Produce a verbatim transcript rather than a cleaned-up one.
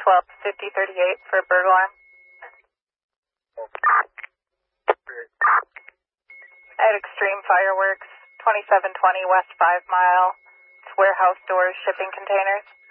twelve fifty thirty-eight for a burglar alarm. At Extreme Fireworks, twenty-seven twenty West five Mile. It's warehouse doors, shipping containers.